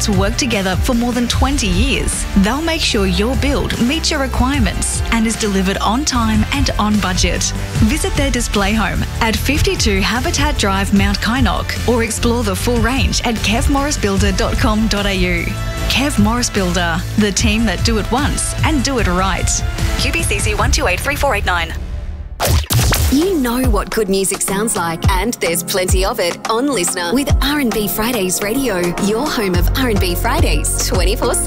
to work together for more than 20 years. They'll make sure your build meets your requirements and is delivered on time and on budget. Visit their display home at 52 Habitat Drive, Mount Kynoch, or explore the full range at kevmorrisbuilder.com.au. Kev Morris Builder, the team that do it once and do it right. QBCC 1283489. You know what good music sounds like, and there's plenty of it on Listener with R&B Fridays Radio, your home of R&B Fridays 24/7.